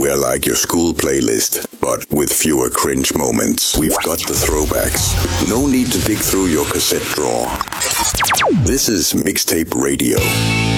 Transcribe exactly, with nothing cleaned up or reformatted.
We're like your school playlist, but with fewer cringe moments. We've got the throwbacks. No need to dig through your cassette drawer. This is Mixtape Radio.